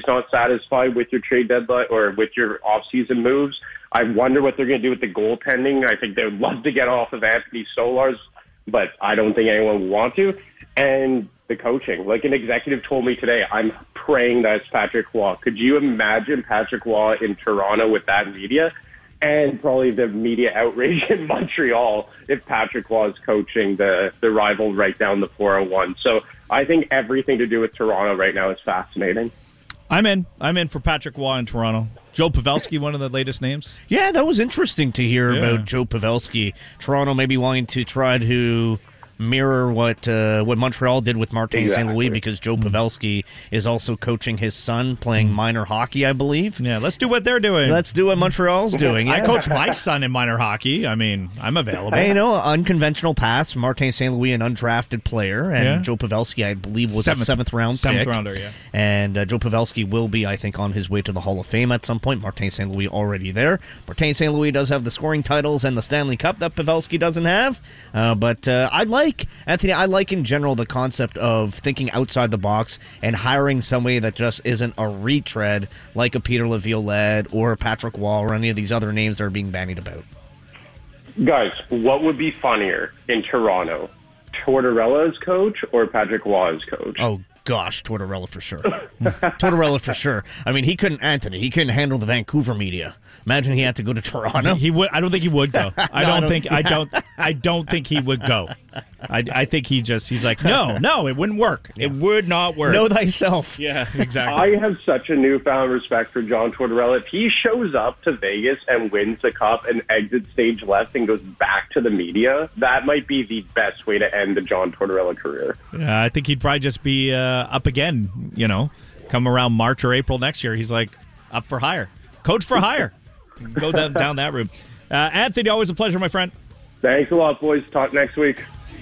not satisfied with your trade deadline or with your offseason moves. I wonder what they're going to do with the goaltending. I think they would love to get off of Anthony Stolarz, but I don't think anyone would want to. And the coaching. Like an executive told me today, I'm praying that it's Patrick Roy. Could you imagine Patrick Roy in Toronto with that media? And probably the media outrage in Montreal if Patrick Roy is coaching the rival right down the 401. So I think everything to do with Toronto right now is fascinating. I'm in for Patrick Roy in Toronto. Joe Pavelski, one of the latest names. Yeah, that was interesting to hear about Joe Pavelski. Toronto maybe wanting to try to mirror what Montreal did with Martin St. Louis, because Joe Pavelski is also coaching his son, playing minor hockey, I believe. Yeah, let's do what they're doing. Let's do what Montreal's doing. Yeah. I coach my son in minor hockey. I mean, I'm available. Hey, unconventional pass. Martin St. Louis, an undrafted player, and Joe Pavelski, I believe, was a seventh-round pick. Seventh-rounder, yeah. And Joe Pavelski will be, I think, on his way to the Hall of Fame at some point. Martin St. Louis already there. Martin St. Louis does have the scoring titles and the Stanley Cup that Pavelski doesn't have. But I like in general the concept of thinking outside the box and hiring somebody that just isn't a retread like a Peter Laviolette or a Patrick Roy or any of these other names that are being bandied about. Guys, what would be funnier in Toronto? Tortorella as coach or Patrick Roy as coach? Oh, gosh, Tortorella for sure. Tortorella for sure. I mean, he couldn't handle the Vancouver media. Imagine he had to go to Toronto. He would. I don't think he would go. I don't think he would go. I think he's like, no, it wouldn't work. Yeah. It would not work. Know thyself. Yeah, exactly. I have such a newfound respect for John Tortorella. If he shows up to Vegas and wins the cup and exits stage left and goes back to the media, that might be the best way to end the John Tortorella career. Yeah, I think he'd probably just be up again, come around March or April next year. He's like, up for hire. Coach for hire. Go down that route. Anthony, always a pleasure, my friend. Thanks a lot, boys. Talk next week.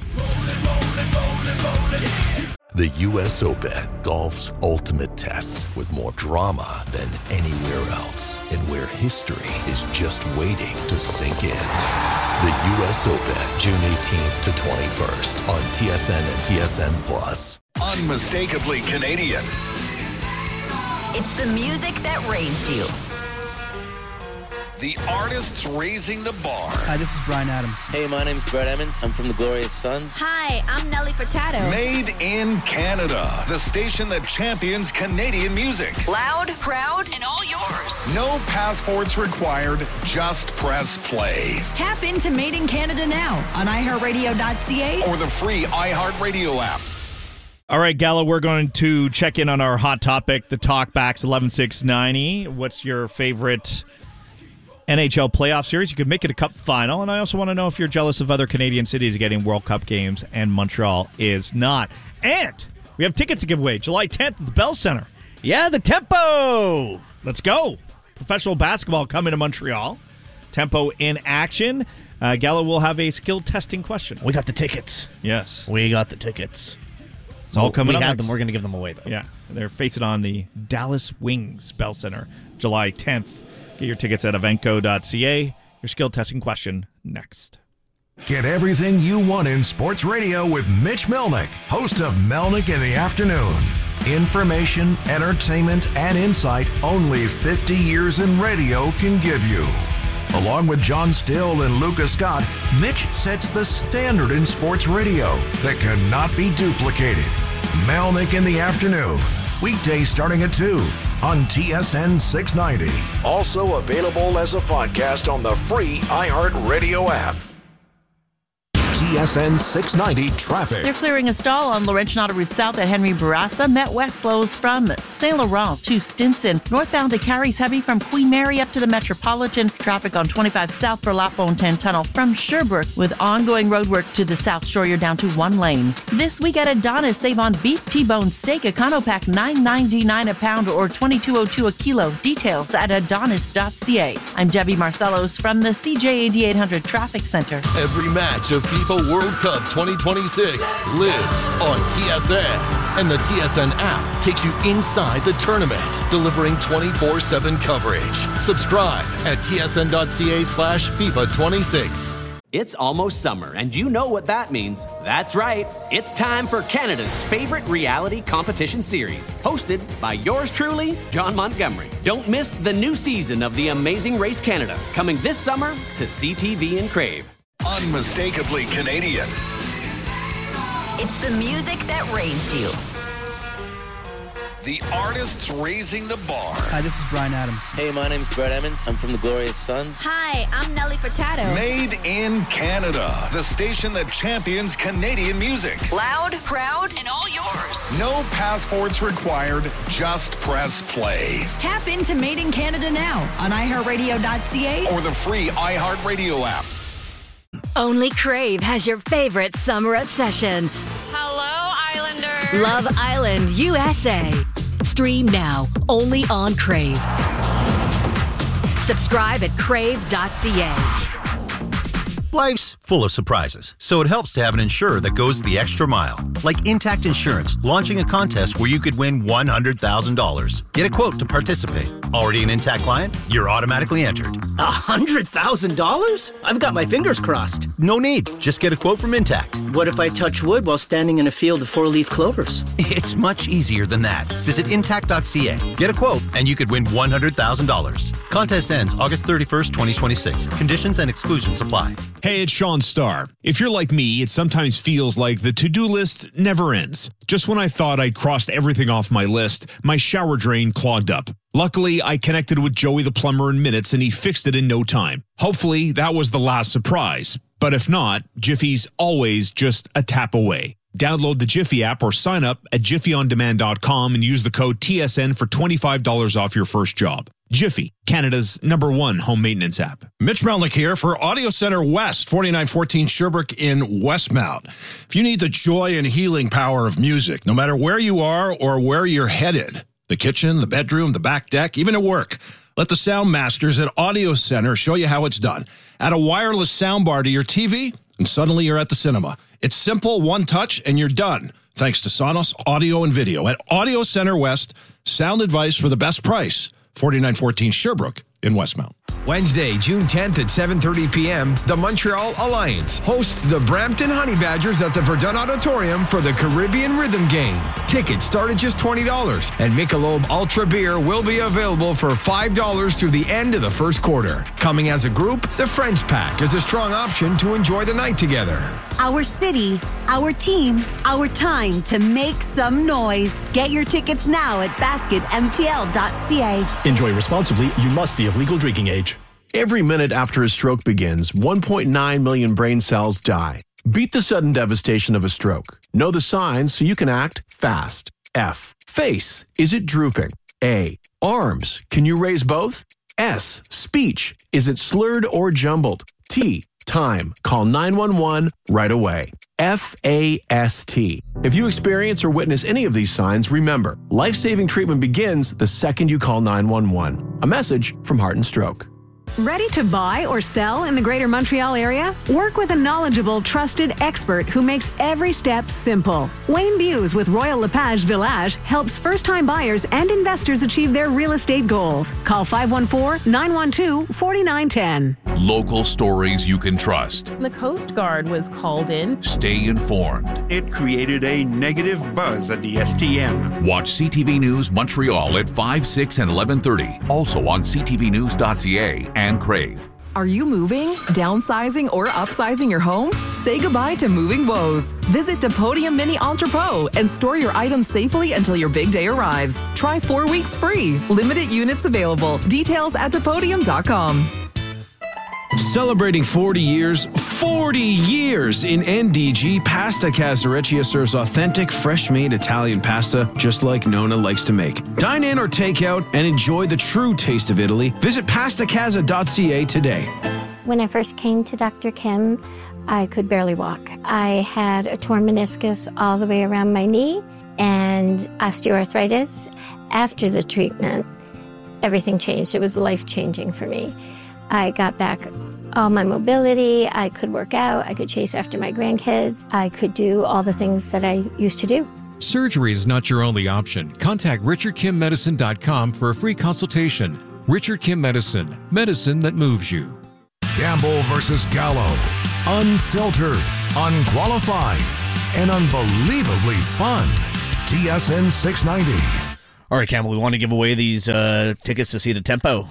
The U.S. Open, golf's ultimate test, with more drama than anywhere else, and where history is just waiting to sink in. The U.S. Open, June 18th to 21st on TSN and TSN+. Unmistakably Canadian. It's the music that raised you. The artists raising the bar. Hi, this is Bryan Adams. Hey, my name's Brett Emmons. I'm from the Glorious Sons. Hi, I'm Nelly Furtado. Made in Canada. The station that champions Canadian music. Loud, proud, and all yours. No passports required. Just press play. Tap into Made in Canada now on iHeartRadio.ca or the free iHeartRadio app. All right, Gala, we're going to check in on our hot topic, the Talkbacks 11-6-90. What's your favorite NHL playoff series? You could make it a cup final, and I also want to know if you're jealous of other Canadian cities getting World Cup games and Montreal is not. And we have tickets to give away July 10th at the Bell Center. Yeah, the Tempo! Let's go. Professional basketball coming to Montreal. Tempo in action. Gala will have a skill testing question. We got the tickets. Yes. We got the tickets. It's all coming up. We have them. We're going to give them away, though. Yeah. They're facing on the Dallas Wings Bell Center, July 10th. Get your tickets at evenco.ca. Your skill testing question next. Get everything you want in sports radio with Mitch Melnick, host of Melnick in the Afternoon. Information, entertainment, and insight only 50 years in radio can give you. Along with John Still and Lucas Scott, Mitch sets the standard in sports radio that cannot be duplicated. Melnick in the Afternoon. Weekdays starting at 2 on TSN 690. Also available as a podcast on the free iHeartRadio app. TSN 690 traffic. They're clearing a stall on Laurentian Route South at Henry Bourassa. Met Westlows from Saint Laurent to Stinson. Northbound to Carey's heavy from Queen Mary up to the Metropolitan. Traffic on 25 South for Lafontaine Tunnel from Sherbrooke. With ongoing roadwork to the South Shore, you're down to one lane. This week at Adonis, save on beef T-bone steak, Econo Pack $9.99 a pound or $22.02 a kilo. Details at adonis.ca. I'm Debbie Marcellos from the CJAD 800 Traffic Center. Every match of FIFA World Cup 2026 lives on TSN. And the TSN app takes you inside the tournament, delivering 24/7 coverage. Subscribe at tsn.ca/FIFA26. It's almost summer, and you know what that means. That's right. It's time for Canada's favorite reality competition series, hosted by yours truly, John Montgomery. Don't miss the new season of The Amazing Race Canada, coming this summer to CTV and Crave. Unmistakably Canadian. It's the music that raised you. The artists raising the bar. Hi, this is Bryan Adams. Hey, my name's Brett Emmons. I'm from the Glorious Sons. Hi, I'm Nelly Furtado. Made in Canada. The station that champions Canadian music. Loud, proud, and all yours. No passports required. Just press play. Tap into Made in Canada now on iHeartRadio.ca or the free iHeartRadio app. Only Crave has your favorite summer obsession. Hello, Islander. Love Island USA. Stream now, only on Crave. Subscribe at crave.ca. Life's full of surprises, so it helps to have an insurer that goes the extra mile. Like Intact Insurance, launching a contest where you could win $100,000. Get a quote to participate. Already an Intact client? You're automatically entered. $100,000? I've got my fingers crossed. No need. Just get a quote from Intact. What if I touch wood while standing in a field of four-leaf clovers? It's much easier than that. Visit Intact.ca. Get a quote, and you could win $100,000. Contest ends August 31st, 2026. Conditions and exclusions apply. Hey, it's Sean Starr. If you're like me, it sometimes feels like the to-do list never ends. Just when I thought I'd crossed everything off my list, my shower drain clogged up. Luckily, I connected with Joey the plumber in minutes, and he fixed it in no time. Hopefully, that was the last surprise. But if not, Jiffy's always just a tap away. Download the Jiffy app or sign up at jiffyondemand.com and use the code TSN for $25 off your first job. Jiffy, Canada's #1 home maintenance app. Mitch Melnick here for Audio Center West, 4914 Sherbrooke in Westmount. If you need the joy and healing power of music, no matter where you are or where you're headed, the kitchen, the bedroom, the back deck, even at work, let the sound masters at Audio Center show you how it's done. Add a wireless soundbar to your TV, and suddenly you're at the cinema. It's simple, one touch, and you're done. Thanks to Sonos Audio and Video at Audio Center West. Sound advice for the best price. 4914 Sherbrooke in Westmount. Wednesday, June 10th at 7:30 p.m., the Montreal Alliance hosts the Brampton Honey Badgers at the Verdun Auditorium for the Caribbean Rhythm Game. Tickets start at just $20, and Michelob Ultra Beer will be available for $5 through the end of the first quarter. Coming as a group, the Friends Pack is a strong option to enjoy the night together. Our city, our team, our time to make some noise. Get your tickets now at basketmtl.ca. Enjoy responsibly. You must be of legal drinking age. Every minute after a stroke begins, 1.9 million brain cells die. Beat the sudden devastation of a stroke. Know the signs so you can act fast. F. Face. Is it drooping? A. Arms. Can you raise both? S. Speech. Is it slurred or jumbled? T. Time. Call 911 right away. FAST. If you experience or witness any of these signs, remember, life-saving treatment begins the second you call 911. A message from Heart and Stroke. Ready to buy or sell in the greater Montreal area? Work with a knowledgeable, trusted expert who makes every step simple. Wayne Buse with Royal LePage Village helps first-time buyers and investors achieve their real estate goals. Call 514-912-4910. Local stories you can trust. The Coast Guard was called in. Stay informed. It created a negative buzz at the STM. Watch CTV News Montreal at 5, 6, and 11:30. Also on ctvnews.ca and Crave. Are you moving, downsizing, or upsizing your home? Say goodbye to moving woes. Visit Depodium Mini Entrepot and store your items safely until your big day arrives. Try 4 weeks free. Limited units available. Details at Depodium.com. Celebrating 40 years in NDG, Pasta Casareccia serves authentic, fresh-made Italian pasta just like Nona likes to make. Dine in or take out and enjoy the true taste of Italy. Visit pastacasa.ca today. When I first came to Dr. Kim, I could barely walk. I had a torn meniscus all the way around my knee and osteoarthritis. After the treatment, everything changed. It was life-changing for me. I got back all my mobility. I could work out. I could chase after my grandkids. I could do all the things that I used to do. Surgery is not your only option. Contact RichardKimMedicine.com for a free consultation. Richard Kim Medicine. Medicine that moves you. Campbell versus Gallo. Unfiltered, unqualified, and unbelievably fun. TSN 690. All right, Campbell, we want to give away these tickets to see the Tempo.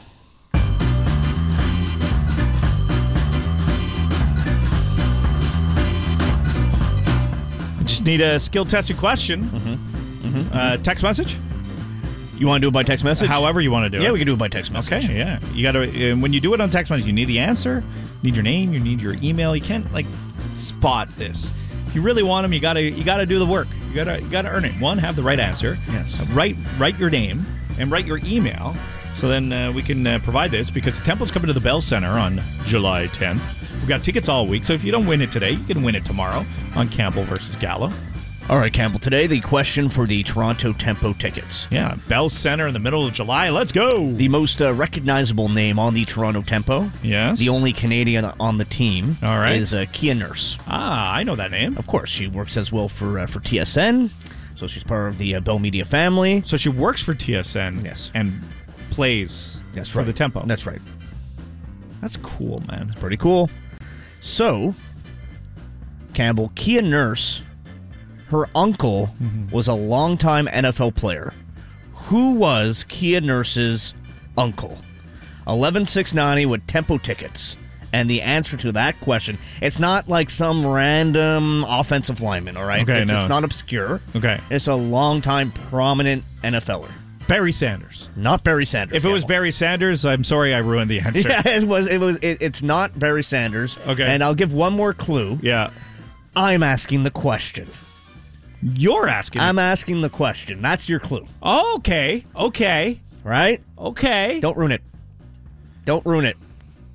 Just need a skill-tested question. Text message? You want to do it by text message? However you want to do it. Yeah, we can do it by text message. Okay, yeah. You got to. When you do it on text message, you need the answer, you need your name, you need your email. You can't spot this. If you really want them, you got to do the work. You got to earn it. One, have the right answer. Yes. Write your name and write your email. So then we can provide this because Tempo's coming to the Bell Center on July 10th. We've got tickets all week. So if you don't win it today, you can win it tomorrow on Campbell versus Gallo. All right, Campbell. Today, the question for the Toronto Tempo tickets. Yeah, Bell Center in the middle of July. Let's go. The most recognizable name on the Toronto Tempo. Yes. The only Canadian on the team. All right. Is Kia Nurse. Ah, I know that name. Of course, she works as well for TSN. So she's part of the Bell Media family. So she works for TSN. Yes. And plays for the Tempo. That's right. That's cool, man. It's pretty cool. So, Campbell, Kia Nurse, her uncle was a longtime NFL player. Who was Kia Nurse's uncle? 11-690 with Tempo tickets. And the answer to that question, it's not like some random offensive lineman, all right? Okay, It's not obscure. Okay. It's a longtime prominent NFLer. Barry Sanders. Not Barry Sanders. If it was Barry Sanders, I'm sorry I ruined the answer. Yeah, it's not Barry Sanders. Okay. And I'll give one more clue. Yeah. I'm asking the question. You're asking? I'm asking the question. That's your clue. Okay. Right? Okay. Don't ruin it. Don't ruin it.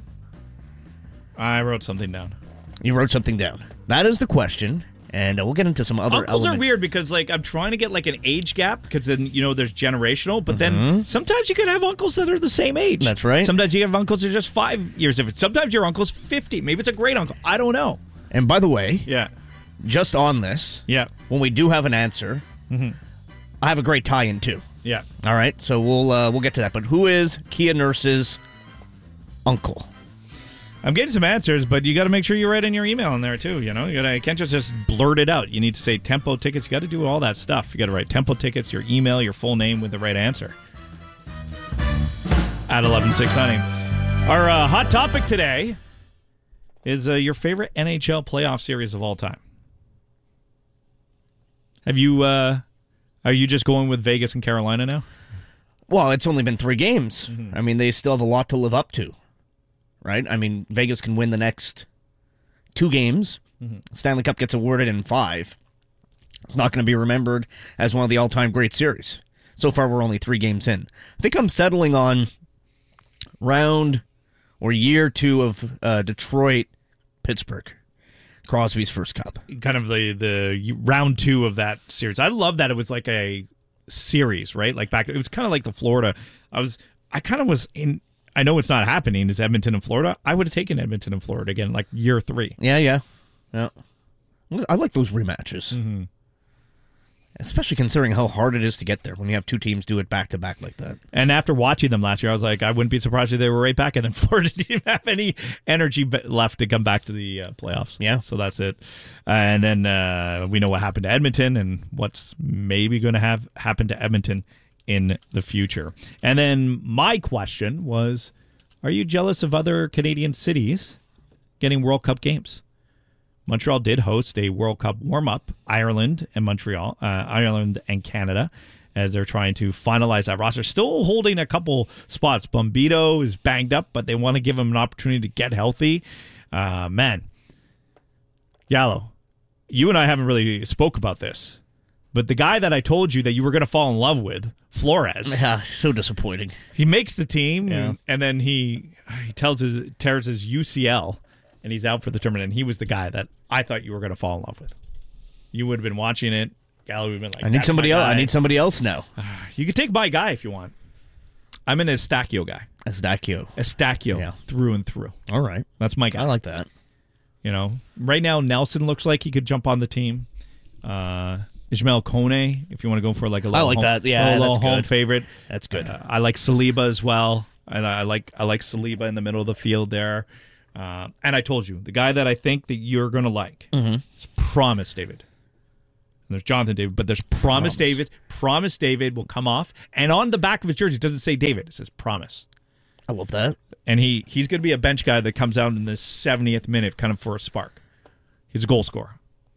I wrote something down. You wrote something down. That is the question. And we'll get into some other Uncles elements. are weird because, I'm trying to get, an age gap because then, there's generational. But then sometimes you could have uncles that are the same age. That's right. Sometimes you have uncles that are just 5 years different. Sometimes your uncle's 50. Maybe it's a great uncle. I don't know. And by the way, yeah, just on this, when we do have an answer, I have a great tie-in, too. Yeah. All right, so we'll get to that. But who is Kia Nurse's uncle? I'm getting some answers, but you got to make sure you write in your email in there too. You can't just blurt it out. You need to say Tempo tickets. You got to do all that stuff. You got to write Tempo tickets, your email, your full name with the right answer. At 11-690. Our hot topic today is your favorite NHL playoff series of all time. Have you? Are you just going with Vegas and Carolina now? Well, it's only been 3 games. I mean, they still have a lot to live up to. Right? I mean, Vegas can win the next 2 games. Stanley Cup gets awarded in 5. It's not going to be remembered as one of the all-time great series. So far, we're only 3 games in. I think I'm settling on round or year 2 of Detroit-Pittsburgh. Crosby's first cup. Kind of the round 2 of that series. I love that it was like a series, right? It was kind of like the Florida. I kind of was in. I know it's not happening. It's Edmonton and Florida. I would have taken Edmonton and Florida again, year 3. Yeah. I like those rematches. Especially considering how hard it is to get there when you have 2 teams do it back-to-back like that. And after watching them last year, I was like, I wouldn't be surprised if they were right back. And then Florida didn't have any energy left to come back to the playoffs. Yeah. So that's it. And then we know what happened to Edmonton and what's maybe going to happen to Edmonton in the future. And then my question was, are you jealous of other Canadian cities getting World Cup games? Montreal did host a World Cup warm-up, Ireland and Canada, as they're trying to finalize that roster. Still holding a couple spots. Bombito is banged up, but they want to give him an opportunity to get healthy. Man, Gallo, you and I haven't really spoke about this, but the guy that I told you that you were going to fall in love with, Flores. Yeah, so disappointing. He makes the team, and then he tears his UCL, and he's out for the tournament. And he was the guy that I thought you were going to fall in love with. You would have been watching it. Gallo would have been like, I need somebody else. I need somebody else now. You could take my guy if you want. I'm an Estacchio guy. Estacchio, through and through. All right, that's my guy. I like that. Right now Nelson looks like he could jump on the team. Ismael Kone, if you want to go for a little I like home, that. Yeah, little that's home good. favorite. That's good. I like Saliba as well. I like Saliba in the middle of the field there. And I told you, the guy that I think that you're going to like is Promise David. And there's Jonathan David, but there's Promise David. Promise David will come off. And on the back of his jersey, it doesn't say David. It says Promise. I love that. And he's going to be a bench guy that comes out in the 70th minute kind of for a spark. He's a goal scorer.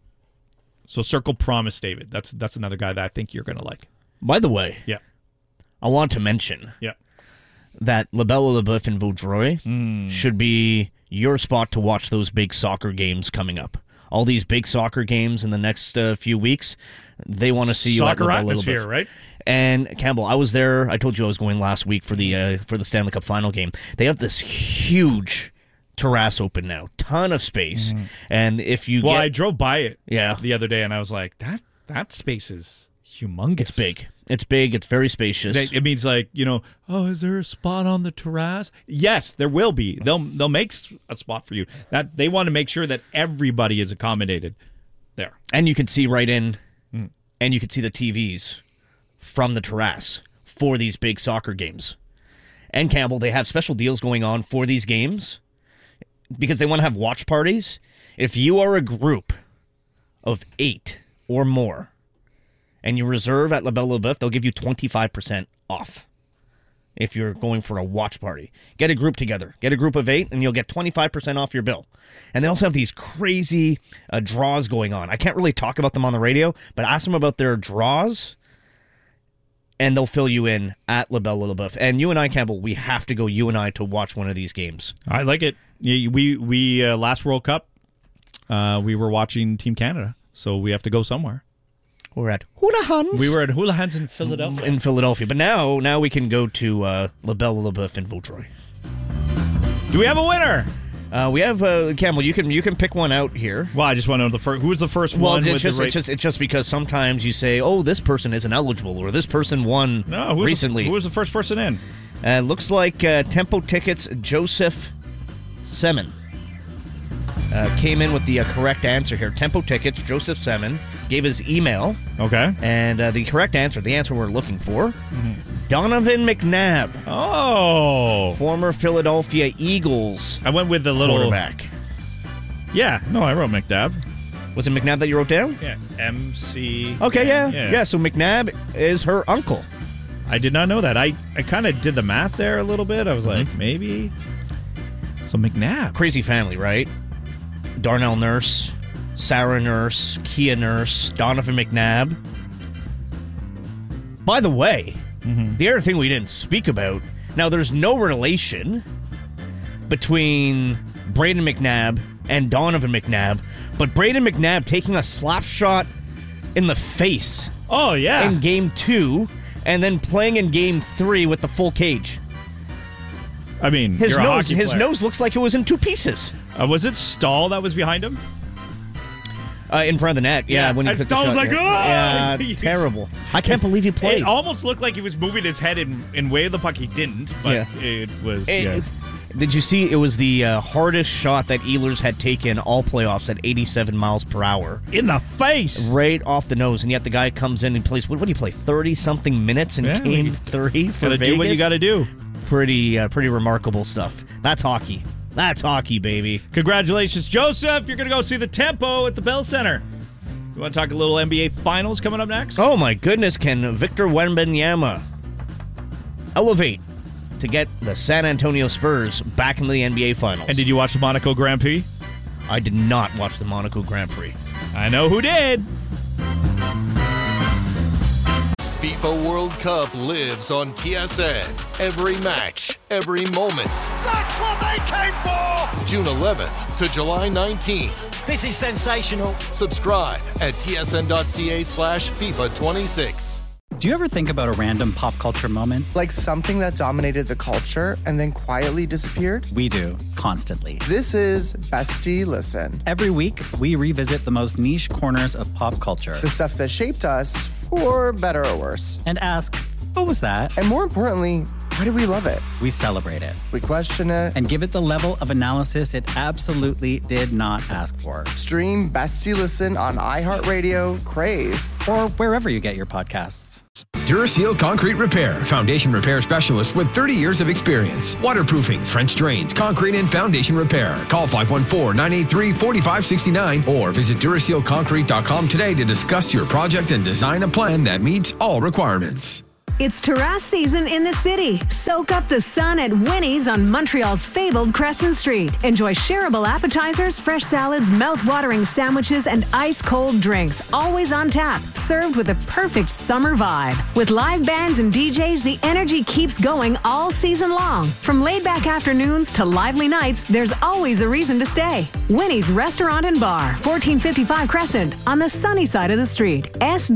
So circle Promise David. That's another guy that I think you're going to like. By the way, yeah, I want to mention that La Belle Leboeuf and Vaudreuil should be your spot to watch those big soccer games coming up. All these big soccer games in the next few weeks, they want to see you at La Belle atmosphere, Leboeuf. right? And Campbell, I was there. I told you I was going last week for the Stanley Cup final game. They have this huge terrace open now, ton of space. And if you I drove by it the other day, and I was like, that space is humongous. It's big. It's big. It's very spacious. It means like, is there a spot on the terrace? Yes, there will be. They'll make a spot for you. That they want to make sure that everybody is accommodated there. And you can see right in, and you can see the TVs from the terrace for these big soccer games. And Campbell, they have special deals going on for these games because they want to have watch parties. If you are a group of 8 or more and you reserve at La Belle Leboeuf, they'll give you 25% off if you're going for a watch party. Get a group together. Get a group of 8 and you'll get 25% off your bill. And they also have these crazy draws going on. I can't really talk about them on the radio, but ask them about their draws and they'll fill you in at La Belle Leboeuf. And you and I, Campbell, we have to go, you and I, to watch one of these games. I like it. We last World Cup, we were watching Team Canada, so we have to go somewhere. We're at Houlihan's. We were at Houlihan's in Philadelphia. But now we can go to La Belle Leboeuf in Vaudreuil. Do we have a winner? We have Campbell. You can pick one out here. Well, I just want to know who was the first one. Well, it's just because sometimes you say, "Oh, this person isn't eligible," or "This person won recently." Who was the first person in? Looks like Tempo Tickets Joseph Semin came in with the correct answer here. Tempo Tickets Joseph Semin gave his email. Okay, and the correct answer, the answer we're looking for. Donovan McNabb. Oh. Former Philadelphia Eagles. I went with the little quarterback. Yeah, no, I wrote McNabb. Was it McNabb that you wrote down? Yeah, MC. Okay, yeah. So McNabb is her uncle. I did not know that. I kind of did the math there a little bit. I was like, maybe. So McNabb. Crazy family, right? Darnell Nurse, Sarah Nurse, Kia Nurse, Donovan McNabb. By the way, the other thing we didn't speak about, now there's no relation between Braden McNabb and Donovan McNabb, but Braden McNabb taking a slap shot in the face. Oh, yeah. In Game 2, and then playing in Game 3 with the full cage. I mean, his nose looks like it was in 2 pieces. Was it Stahl that was behind him? In front of the net, yeah. When he took the shot, was like, yeah, terrible. I can't believe he played. It almost looked like he was moving his head in way of the puck. He didn't, but it was. Did you see? It was the hardest shot that Ehlers had taken all playoffs at 87 miles per hour. In the face! Right off the nose. And yet the guy comes in and plays, what do you play, 30-something minutes in Game 30 for Vegas? Gotta do what you gotta do. Pretty remarkable stuff. That's hockey. That's hockey, baby. Congratulations, Joseph. You're going to go see the Tempo at the Bell Center. You want to talk a little NBA Finals coming up next? Oh, my goodness. Can Victor Wembanyama elevate to get the San Antonio Spurs back in the NBA Finals? And did you watch the Monaco Grand Prix? I did not watch the Monaco Grand Prix. I know who did. FIFA World Cup lives on TSN. Every match, every moment. That's what they came for! June 11th to July 19th. This is sensational. Subscribe at tsn.ca/FIFA26. Do you ever think about a random pop culture moment? Like something that dominated the culture and then quietly disappeared? We do, constantly. This is Bestie Listen. Every week, we revisit the most niche corners of pop culture. The stuff that shaped us, for better or worse. And ask, what was that? And more importantly, why do we love it? We celebrate it. We question it. And give it the level of analysis it absolutely did not ask for. Stream Bestie Listen on iHeartRadio, Crave, or wherever you get your podcasts. Duraseal Concrete Repair, foundation repair specialist with 30 years of experience. Waterproofing, French drains, concrete and foundation repair. Call 514-983-4569 or visit DurasealConcrete.com today to discuss your project and design a plan that meets all requirements. It's terrace season in the city. Soak up the sun at Winnie's on Montreal's fabled Crescent Street. Enjoy shareable appetizers, fresh salads, mouth-watering sandwiches, and ice-cold drinks, always on tap, served with a perfect summer vibe. With live bands and DJs, the energy keeps going all season long. From laid-back afternoons to lively nights, there's always a reason to stay. Winnie's Restaurant and Bar, 1455 Crescent, on the sunny side of the street.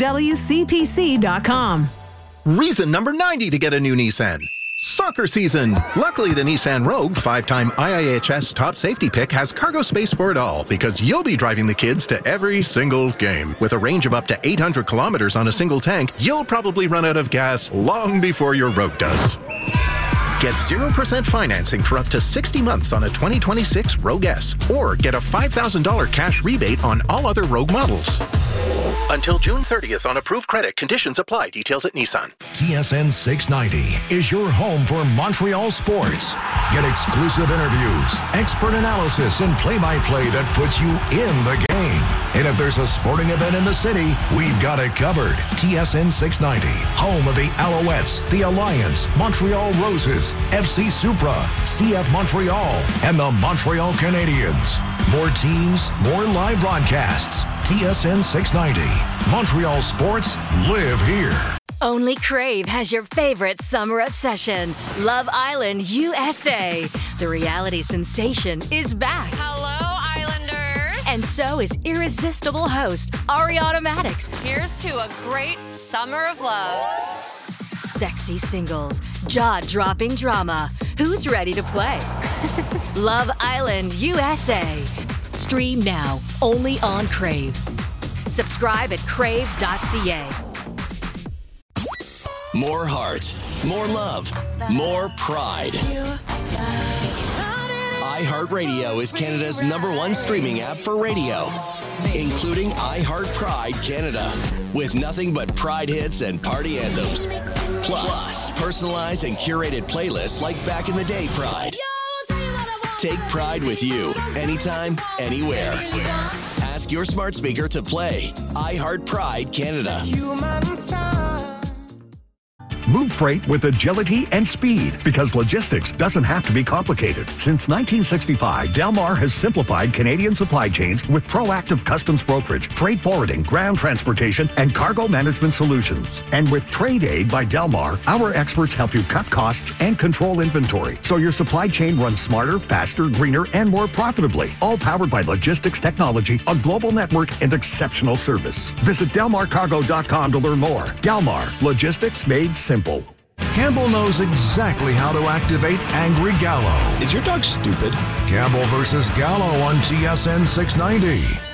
SWCPC.com. Reason number 90 to get a new Nissan. Soccer season. Luckily, the Nissan Rogue, 5-time IIHS top safety pick, has cargo space for it all because you'll be driving the kids to every single game. With a range of up to 800 kilometers on a single tank, you'll probably run out of gas long before your Rogue does. Get 0% financing for up to 60 months on a 2026 Rogue S, or get a $5,000 cash rebate on all other Rogue models. Until June 30th on approved credit. Conditions apply. Details at Nissan. TSN 690 is your home for Montreal sports. Get exclusive interviews, expert analysis, and play-by-play that puts you in the game. And if there's a sporting event in the city, we've got it covered. TSN 690, home of the Alouettes, the Alliance, Montreal Roses, FC Supra, CF Montreal, and the Montreal Canadiens. More teams, more live broadcasts. TSN 690. Montreal sports live here. Only Crave has your favorite summer obsession, Love Island USA. The reality sensation is back. Hello, Islanders. And so is irresistible host Ariana Maddox. Here's to a great summer of love. Sexy singles, jaw-dropping drama. Who's ready to play? Love Island USA. Stream now, only on Crave. Subscribe at crave.ca. More heart, more love, more pride. iHeartRadio is Canada's #1 streaming app for radio, including iHeart Pride Canada, with nothing but Pride hits and party anthems. Plus, personalized and curated playlists like Back in the Day Pride. Take Pride with you, anytime, anywhere. Ask your smart speaker to play iHeart Pride Canada. Move freight with agility and speed because logistics doesn't have to be complicated. Since 1965, Delmar has simplified Canadian supply chains with proactive customs brokerage, freight forwarding, ground transportation, and cargo management solutions. And with Trade Aid by Delmar, our experts help you cut costs and control inventory so your supply chain runs smarter, faster, greener, and more profitably. All powered by logistics technology, a global network, and exceptional service. Visit DelmarCargo.com to learn more. Delmar, logistics made simple. Campbell knows exactly how to activate Angry Gallo. Is your dog stupid? Campbell versus Gallo on TSN 690.